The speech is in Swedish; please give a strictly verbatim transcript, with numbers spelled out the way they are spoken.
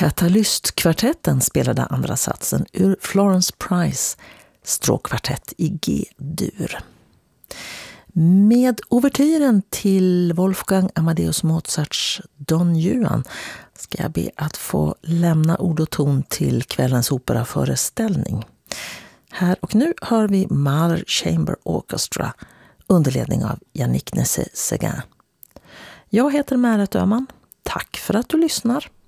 Katalystkvartetten spelade andra satsen ur Florence Price stråkkvartett i G-dur. Med ouvertyren till Wolfgang Amadeus Mozarts Don Juan ska jag be att få lämna ord och ton till kvällens operaföreställning. Här och nu hör vi Mahler Chamber Orchestra under ledning av Yannick Nézet-Séguin. Jag heter Märet Öhman. Tack för att du lyssnar.